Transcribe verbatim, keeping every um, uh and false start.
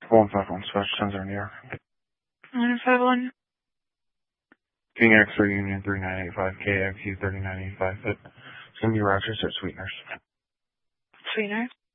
one five one Special Sensor in the air. nine five one. King X-ray Union three nine eight five, K X U three nine eight five. It's going to be Rochester Sweeteners. Sweeteners.